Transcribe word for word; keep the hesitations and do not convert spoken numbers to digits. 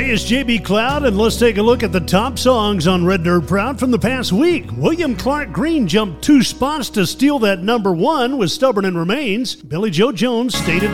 it's J B Cloud, and let's take a look at the top songs on Red Nerd Proud from the past week. William Clark Green jumped two spots to steal that number one with Stubborn and Remains. Billy Joe Jones stated